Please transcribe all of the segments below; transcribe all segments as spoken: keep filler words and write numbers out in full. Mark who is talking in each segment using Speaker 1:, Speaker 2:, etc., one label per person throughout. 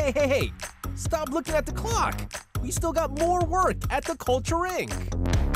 Speaker 1: Hey, hey, hey! Stop looking at the clock! We still got more work at the Culture Incorporated.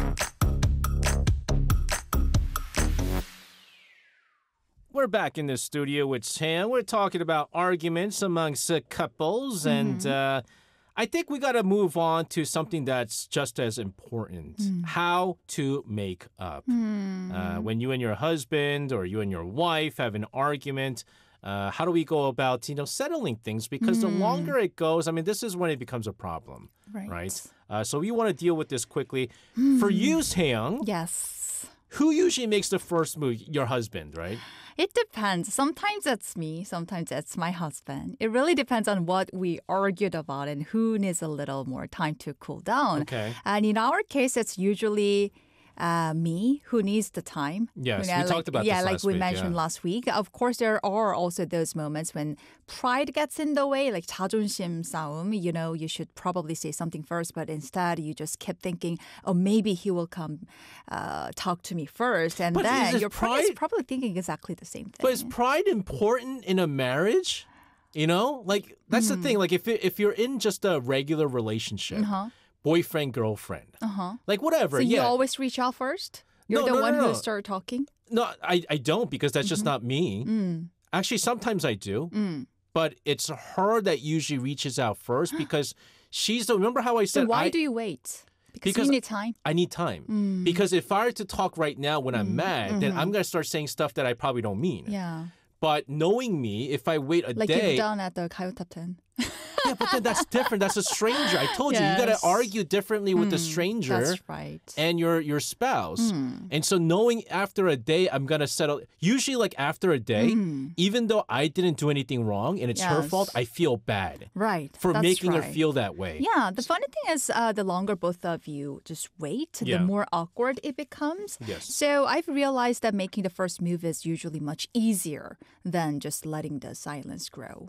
Speaker 1: We're back in the studio with Sam. We're talking about arguments amongst uh, couples, mm-hmm. and uh, I think we got to move on to something that's just as important. Mm. How to make up. Mm. Uh, when you and your husband or you and your wife have an argument, uh, how do we go about, you know, settling things? Because mm. the longer it goes, I mean, this is when it becomes a problem, right? right? Uh, so we want to deal with this quickly. Mm. For you, Seong.
Speaker 2: Yes.
Speaker 1: Who usually makes the first move? Your husband, right?
Speaker 2: It depends. Sometimes it's me. Sometimes it's my husband. It really depends on what we argued about and who needs a little more time to cool down.
Speaker 1: Okay.
Speaker 2: And in our case, it's usually uh, me who needs the time.
Speaker 1: Yes,
Speaker 2: when
Speaker 1: we
Speaker 2: I,
Speaker 1: talked
Speaker 2: like,
Speaker 1: about
Speaker 2: yeah,
Speaker 1: this
Speaker 2: like
Speaker 1: last
Speaker 2: we
Speaker 1: week,
Speaker 2: mentioned
Speaker 1: yeah.
Speaker 2: last week. Of course, there are also those moments when pride gets in the way, like 자존심 싸움. You know, you should probably say something first, but instead you just kept thinking, oh, maybe he will come uh, talk to me first. And
Speaker 1: but
Speaker 2: then your
Speaker 1: pride
Speaker 2: partner is probably thinking exactly the same thing.
Speaker 1: But is pride important in a marriage? You know, like that's mm. the thing. Like if it, if you're in just a regular relationship, uh-huh. boyfriend, girlfriend, uh-huh. like whatever.
Speaker 2: So you
Speaker 1: yeah.
Speaker 2: always reach out first? You're
Speaker 1: no,
Speaker 2: the
Speaker 1: no,
Speaker 2: one
Speaker 1: no, no.
Speaker 2: who started talking?
Speaker 1: No, I, I don't because that's mm-hmm. just not me.
Speaker 2: Mm.
Speaker 1: Actually, sometimes I do.
Speaker 2: Mm.
Speaker 1: But it's her that usually reaches out first because she's the... Remember how I said...
Speaker 2: So why
Speaker 1: I,
Speaker 2: do you wait? Because,
Speaker 1: because
Speaker 2: you need time?
Speaker 1: I need time.
Speaker 2: Mm.
Speaker 1: Because if I were to talk right now when I'm
Speaker 2: mm.
Speaker 1: mad,
Speaker 2: mm-hmm.
Speaker 1: then I'm going to start saying stuff that I probably don't mean.
Speaker 2: Yeah.
Speaker 1: But knowing me, if I wait a
Speaker 2: like
Speaker 1: day...
Speaker 2: Like you've done at the Gayo Top ten.
Speaker 1: Yeah, but then that's different. That's a stranger. I told
Speaker 2: yes.
Speaker 1: you, you got to argue differently with
Speaker 2: mm,
Speaker 1: the stranger.
Speaker 2: That's right.
Speaker 1: And your your spouse.
Speaker 2: Mm.
Speaker 1: And so knowing after a day, I'm going to settle. Usually like after a day,
Speaker 2: mm.
Speaker 1: even though I didn't do anything wrong and it's
Speaker 2: yes.
Speaker 1: her fault, I feel bad.
Speaker 2: Right.
Speaker 1: For
Speaker 2: that's
Speaker 1: making
Speaker 2: right.
Speaker 1: her feel that way.
Speaker 2: Yeah. The funny thing is uh, the longer both of you just wait,
Speaker 1: yeah.
Speaker 2: the more awkward it becomes.
Speaker 1: Yes.
Speaker 2: So I've realized that making the first move is usually much easier than just letting the silence grow.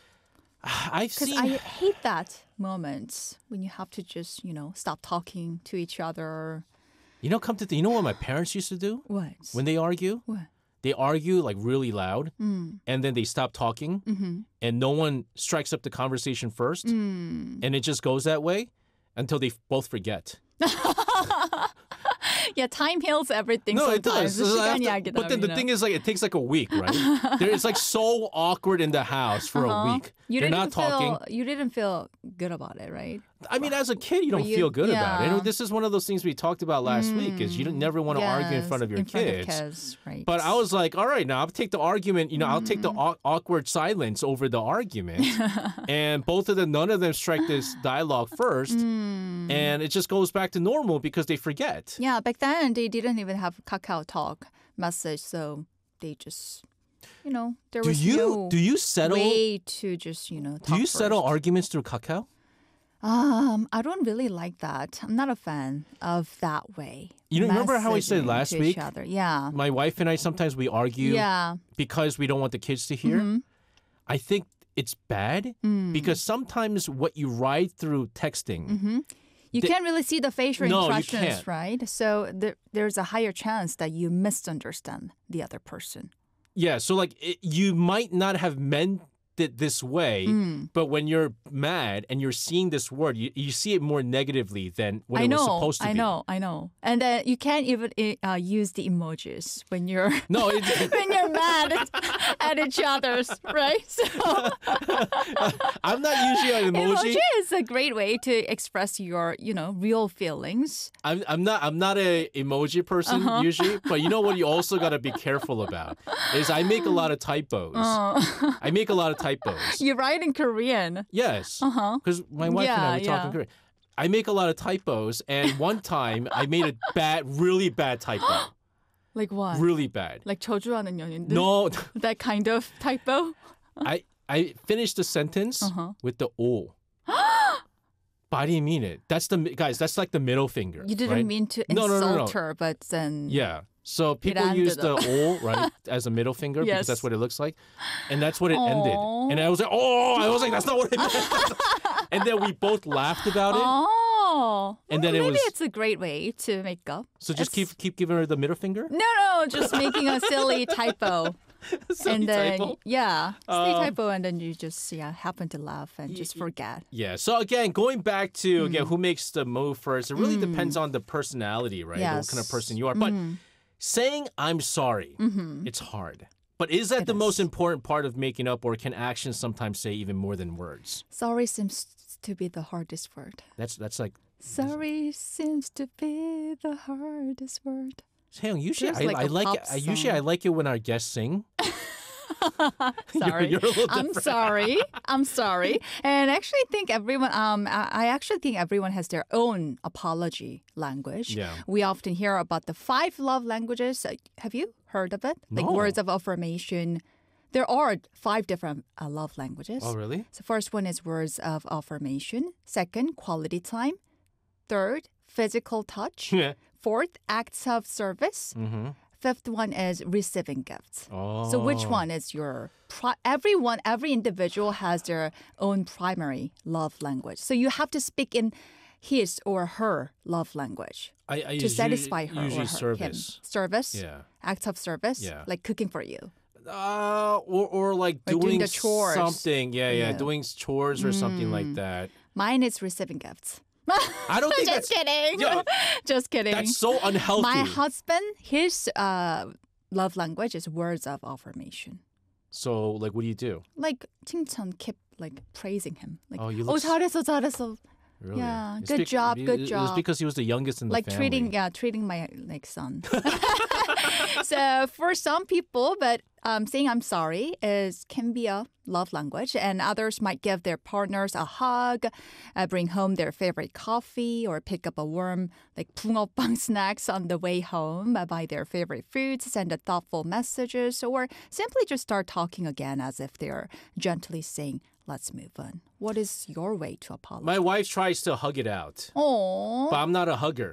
Speaker 1: I've seen...
Speaker 2: Because I hate that moment when you have to just, you know, stop talking to each other.
Speaker 1: You know, come to th- you know what my parents used to do?
Speaker 2: What?
Speaker 1: When they argue?
Speaker 2: What?
Speaker 1: They argue like really loud,
Speaker 2: mm.
Speaker 1: and then they stop talking,
Speaker 2: mm-hmm.
Speaker 1: and no one strikes up the conversation first,
Speaker 2: mm.
Speaker 1: and it just goes that way until they f- both forget.
Speaker 2: Yeah, time heals everything.
Speaker 1: No,
Speaker 2: sometimes.
Speaker 1: it does.
Speaker 2: To,
Speaker 1: but then the
Speaker 2: know?
Speaker 1: thing is, like, it takes like a week, right? there, it's like so awkward in the house for
Speaker 2: uh-huh.
Speaker 1: a week.
Speaker 2: You
Speaker 1: They're
Speaker 2: didn't
Speaker 1: not
Speaker 2: feel,
Speaker 1: talking.
Speaker 2: You didn't feel good about it, right?
Speaker 1: I mean, as a kid, you don't
Speaker 2: you,
Speaker 1: feel good
Speaker 2: yeah.
Speaker 1: about it. This is one of those things we talked about last
Speaker 2: mm,
Speaker 1: week. Is you don't never want to
Speaker 2: yes,
Speaker 1: argue in front of your
Speaker 2: in
Speaker 1: kids.
Speaker 2: Front of kids right.
Speaker 1: But I was like, all right, now I'll take the argument. You know, mm. I'll take the au- awkward silence over the argument, and both of them, none of them strike this dialogue first,
Speaker 2: mm.
Speaker 1: and it just goes back to normal because they forget.
Speaker 2: Yeah, back then they didn't even have Kakao Talk message, so they just. You know, there
Speaker 1: do
Speaker 2: was
Speaker 1: you,
Speaker 2: no
Speaker 1: do you settle,
Speaker 2: way to just, you know, talk
Speaker 1: Do you
Speaker 2: first.
Speaker 1: settle arguments through Kakao?
Speaker 2: Um, I don't really like that. I'm not a fan of that way.
Speaker 1: You remember how I said last week?
Speaker 2: Yeah.
Speaker 1: My wife and I, sometimes we argue
Speaker 2: yeah.
Speaker 1: because we don't want the kids to hear.
Speaker 2: Mm-hmm.
Speaker 1: I think it's bad
Speaker 2: mm.
Speaker 1: because sometimes what you write through texting...
Speaker 2: Mm-hmm. You the, can't really see the facial
Speaker 1: no,
Speaker 2: expressions,
Speaker 1: you can't.
Speaker 2: right? So there, there's a higher chance that you misunderstand the other person.
Speaker 1: Yeah, so like it, you might not have meant it this way,
Speaker 2: mm.
Speaker 1: but when you're mad and you're seeing this word, you, you see it more negatively than what
Speaker 2: I
Speaker 1: it
Speaker 2: know,
Speaker 1: was supposed to
Speaker 2: I
Speaker 1: be.
Speaker 2: I know, I know. And uh, you can't even uh, use the emojis when you're
Speaker 1: no, it,
Speaker 2: when you're mad at, at each other, right? So
Speaker 1: I'm not usually an emoji.
Speaker 2: Emoji is a great way to express your, you know, real feelings.
Speaker 1: I'm I'm not I'm not a emoji person
Speaker 2: uh-huh.
Speaker 1: usually, but you know what you also got to be careful about is I make a lot of typos.
Speaker 2: Uh.
Speaker 1: I make a lot of typos.
Speaker 2: You write in Korean.
Speaker 1: Yes.
Speaker 2: Uh-huh.
Speaker 1: Because my wife
Speaker 2: yeah,
Speaker 1: and I, we
Speaker 2: yeah.
Speaker 1: talk in Korean. I make a lot of typos, and one time I made a bad, really bad typo.
Speaker 2: Like what?
Speaker 1: Really bad.
Speaker 2: Like 저주하는 연인들?
Speaker 1: No.
Speaker 2: That kind of typo?
Speaker 1: I, I finished the sentence
Speaker 2: uh-huh.
Speaker 1: with the O. But I didn't mean it. That's the, guys, that's like the middle finger.
Speaker 2: You didn't
Speaker 1: right?
Speaker 2: mean to
Speaker 1: no,
Speaker 2: insult
Speaker 1: no, no, no.
Speaker 2: her, but then...
Speaker 1: Yeah. So people use the O, right, as a middle finger
Speaker 2: yes.
Speaker 1: because that's what it looks like. And that's what it
Speaker 2: Aww.
Speaker 1: ended. And I was like, oh, I was like, that's not what it meant. And then we both laughed about it.
Speaker 2: Oh.
Speaker 1: And
Speaker 2: well,
Speaker 1: then it
Speaker 2: maybe
Speaker 1: was,
Speaker 2: it's a great way to make up.
Speaker 1: So just
Speaker 2: it's...
Speaker 1: keep keep giving her the middle finger?
Speaker 2: No, no, just making a silly typo.
Speaker 1: Silly
Speaker 2: and then
Speaker 1: typo.
Speaker 2: yeah, silly
Speaker 1: Um,
Speaker 2: typo, and then you just yeah happen to laugh and just forget.
Speaker 1: Yeah. So again, going back to again,
Speaker 2: Mm.
Speaker 1: who makes the move first? It really depends on the personality, right? What kind of
Speaker 2: Yes.
Speaker 1: person you are. But
Speaker 2: Mm.
Speaker 1: saying I'm sorry,
Speaker 2: Mhm.
Speaker 1: it's hard. But is that
Speaker 2: It
Speaker 1: the most
Speaker 2: is.
Speaker 1: important part of making up, or can actions sometimes say even more than words?
Speaker 2: Sorry seems to be the hardest word.
Speaker 1: That's that's like.
Speaker 2: Sorry seems to be the hardest word.
Speaker 1: Hey, usually
Speaker 2: There's
Speaker 1: I,
Speaker 2: like
Speaker 1: I
Speaker 2: a
Speaker 1: like
Speaker 2: pop
Speaker 1: it. I, usually I
Speaker 2: song.
Speaker 1: like it when our guests sing.
Speaker 2: Sorry.
Speaker 1: you're, you're a little
Speaker 2: I'm
Speaker 1: different.
Speaker 2: sorry. I'm sorry. And I actually think everyone um I I actually think everyone has their own apology language.
Speaker 1: Yeah.
Speaker 2: We often hear about the five love languages. Uh, Have you heard of it? Like
Speaker 1: No.
Speaker 2: words of affirmation. There are five different uh, love languages.
Speaker 1: Oh, really?
Speaker 2: So first one is words of affirmation. Second, quality time. Third, physical touch.
Speaker 1: Yeah.
Speaker 2: Fourth, acts of service.
Speaker 1: Mm-hmm.
Speaker 2: Fifth one is receiving gifts.
Speaker 1: Oh.
Speaker 2: So which one is your pri- everyone every individual has their own primary love language. So you have to speak in his or her love language
Speaker 1: I, I
Speaker 2: to
Speaker 1: use-
Speaker 2: satisfy her
Speaker 1: usually
Speaker 2: or her,
Speaker 1: service.
Speaker 2: him. Service,
Speaker 1: Yeah.
Speaker 2: acts of service,
Speaker 1: Yeah.
Speaker 2: like cooking for you.
Speaker 1: Uh, or or like
Speaker 2: Or
Speaker 1: doing,
Speaker 2: doing the chores.
Speaker 1: something. Yeah, yeah,
Speaker 2: Yeah.
Speaker 1: doing chores or something like that.
Speaker 2: Mine is receiving gifts.
Speaker 1: I don't think
Speaker 2: Just
Speaker 1: that's
Speaker 2: kidding.
Speaker 1: Yeah.
Speaker 2: Just kidding.
Speaker 1: that's so unhealthy.
Speaker 2: My husband, his uh, love language is words of affirmation.
Speaker 1: So, like, what do you do?
Speaker 2: Like 칭찬, keep like praising him. Like,
Speaker 1: Oh, you
Speaker 2: oh
Speaker 1: look s-
Speaker 2: 잘했어, 잘했어.
Speaker 1: Really?
Speaker 2: Yeah,
Speaker 1: It's
Speaker 2: good
Speaker 1: bec-
Speaker 2: job,
Speaker 1: it-
Speaker 2: good
Speaker 1: It was
Speaker 2: job.
Speaker 1: because he was the youngest in the
Speaker 2: Like
Speaker 1: family.
Speaker 2: treating, yeah, treating my like son. So for some people, but um, saying I'm sorry is can be a love language, and others might give their partners a hug, uh, bring home their favorite coffee, or pick up a warm like 붕어빵 snacks on the way home, uh, buy their favorite foods, send a thoughtful messages, or simply just start talking again as if they're gently saying, "Let's move on." What is your way to apologize?
Speaker 1: My wife tries to hug it out,
Speaker 2: Oh,
Speaker 1: but I'm not a hugger.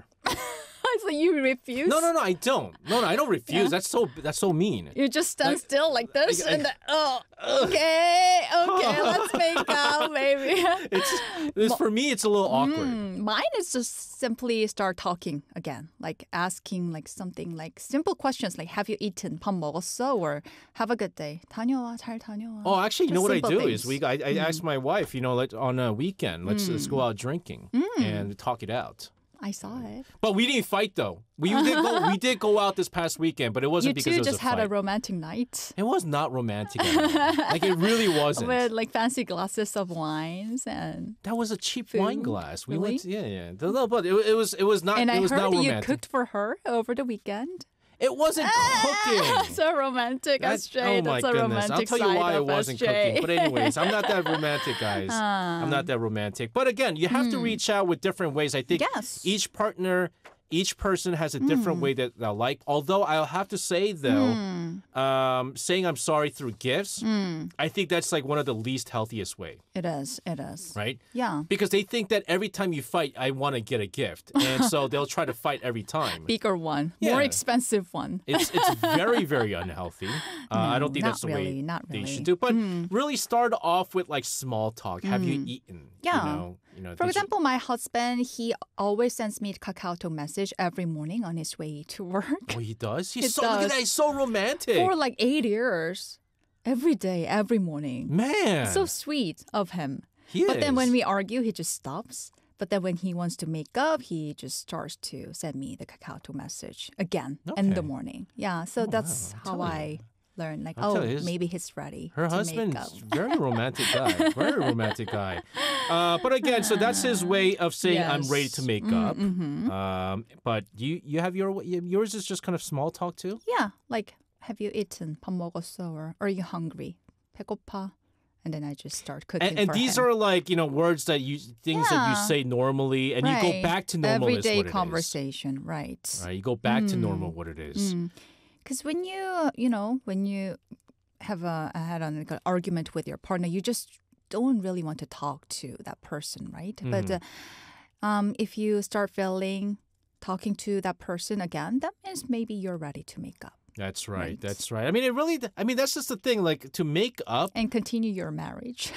Speaker 2: so you refuse?
Speaker 1: No, no, no, I don't. No, no, I don't refuse. That's so that's so mean.
Speaker 2: You just stand
Speaker 1: Like-
Speaker 2: still like this,
Speaker 1: like-
Speaker 2: and then, oh, okay, okay, let's make out, maybe.
Speaker 1: It's, it's for me. It's a little awkward.
Speaker 2: Mm, mine is just simply start talking again, like asking like something like simple questions like "Have you eaten? 밥 먹었어?" or "Have a good day." 다녀와, 잘 다녀와.
Speaker 1: Oh, actually, you know
Speaker 2: Just
Speaker 1: what I
Speaker 2: simple
Speaker 1: do is
Speaker 2: things.
Speaker 1: we I, I asked my wife, you know, like on a weekend, let's let's go out drinking and talk it out.
Speaker 2: I saw it.
Speaker 1: But we didn't fight though. We did go we did go out this past weekend, but it wasn't
Speaker 2: You
Speaker 1: because
Speaker 2: two
Speaker 1: it was
Speaker 2: just
Speaker 1: a
Speaker 2: had
Speaker 1: fight.
Speaker 2: a romantic night
Speaker 1: It was not romantic at all. Like it really wasn't.
Speaker 2: with like fancy glasses of wines and.
Speaker 1: That was a cheap
Speaker 2: Food?
Speaker 1: wine glass. We
Speaker 2: Really?
Speaker 1: went, yeah, yeah. No, no, but it, it was, it was not.
Speaker 2: And
Speaker 1: it
Speaker 2: I
Speaker 1: was
Speaker 2: heard
Speaker 1: not
Speaker 2: you
Speaker 1: romantic.
Speaker 2: cooked for her over the weekend.
Speaker 1: It wasn't cooking.
Speaker 2: So romantic,
Speaker 1: That-
Speaker 2: S J.
Speaker 1: oh my
Speaker 2: That's a
Speaker 1: goodness!
Speaker 2: romantic
Speaker 1: I'll tell you
Speaker 2: side
Speaker 1: why it
Speaker 2: of
Speaker 1: wasn't
Speaker 2: S J.
Speaker 1: cooking. But anyways, I'm not that romantic, guys.
Speaker 2: Ah.
Speaker 1: I'm not that romantic. But again, you have to reach out with different ways. I think
Speaker 2: Hmm. Yes. Hmm.
Speaker 1: each partner. Each person has a different way that they'll like. Although I'll have to say though,
Speaker 2: Hmm.
Speaker 1: um, saying I'm sorry through gifts, I think that's like one of the least healthiest way,
Speaker 2: It is. It is.
Speaker 1: right?
Speaker 2: Yeah.
Speaker 1: Because they think that every time you fight, I want to get a gift, and so they'll try to fight every time.
Speaker 2: Bigger one, more
Speaker 1: Yeah.
Speaker 2: expensive one.
Speaker 1: It's it's very very unhealthy. Uh, I don't think
Speaker 2: not
Speaker 1: that's the
Speaker 2: really,
Speaker 1: way
Speaker 2: not
Speaker 1: they
Speaker 2: really. Hmm.
Speaker 1: should do. But really start off with like small talk. Have you eaten?
Speaker 2: Yeah.
Speaker 1: You know. You know.
Speaker 2: For
Speaker 1: did you-
Speaker 2: example, my husband, he always sends me a Kakao message every morning on his way to work.
Speaker 1: oh, he does. He's
Speaker 2: He
Speaker 1: so look at
Speaker 2: does.
Speaker 1: that. He's so romantic.
Speaker 2: For like eight years. Every day, every morning.
Speaker 1: Man.
Speaker 2: So sweet of him.
Speaker 1: he
Speaker 2: But then when
Speaker 1: is.
Speaker 2: we argue, he just stops. But then when he wants to make up, he just starts to send me the Kakao message again in the
Speaker 1: Okay.
Speaker 2: morning. Yeah, so that's
Speaker 1: wow. I'm
Speaker 2: how
Speaker 1: telling
Speaker 2: I
Speaker 1: you.
Speaker 2: learned like,
Speaker 1: I'm
Speaker 2: oh,
Speaker 1: telling you, his-
Speaker 2: maybe he's ready
Speaker 1: Her
Speaker 2: to
Speaker 1: husband's
Speaker 2: make up.
Speaker 1: very romantic guy. Very romantic guy. Uh, but again, so that's his way of saying I'm ready to
Speaker 2: Yes.
Speaker 1: make
Speaker 2: Mm,
Speaker 1: up.
Speaker 2: mhm.
Speaker 1: Um, but you you have your yours is just kind of small talk too.
Speaker 2: Yeah, like, have you eaten? 밥 먹었어? Or are you hungry? 배고파? And then I just start cooking
Speaker 1: And, and
Speaker 2: for
Speaker 1: these
Speaker 2: him.
Speaker 1: are like you know words that you things that you
Speaker 2: Yeah.
Speaker 1: say normally, and you go
Speaker 2: Right.
Speaker 1: back to normal. is
Speaker 2: Everyday
Speaker 1: what it is.
Speaker 2: conversation, right?
Speaker 1: Right, you go back to normal. What it is.
Speaker 2: Because when you, you know, when you have a, I had an like, an argument with your partner, you just don't really want to talk to that person, right? But uh, um, if you start feeling talking to that person again, that means maybe you're ready to make up
Speaker 1: That's right,
Speaker 2: Right.
Speaker 1: That's right. I mean, it really. I mean, that's just the thing. Like to make up
Speaker 2: and continue your marriage.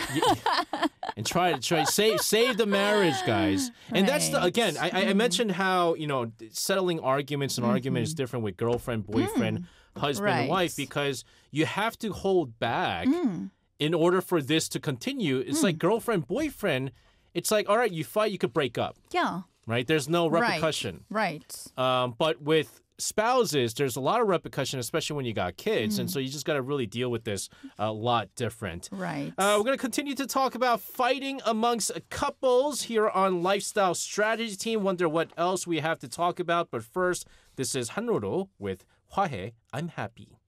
Speaker 1: and try to try save save the marriage, guys. And that's the
Speaker 2: Right.
Speaker 1: again. I, I I mentioned how you know settling arguments and argument is different with girlfriend, boyfriend. husband and wife
Speaker 2: Right.
Speaker 1: because you have to hold back
Speaker 2: Mm.
Speaker 1: in order for this to continue. It's like girlfriend, boyfriend. It's like, all right, you fight, you could break up,
Speaker 2: Yeah.
Speaker 1: right? There's no repercussion.
Speaker 2: Right.
Speaker 1: Um, but with spouses, there's a lot of repercussion, especially when you got kids. And so you just got to really deal with this a lot different.
Speaker 2: Right.
Speaker 1: Uh, we're going to continue to talk about fighting amongst couples here on Lifestyle Strategy Team. Wonder what else we have to talk about. But first, this is Hanrodo with 화해, I'm happy.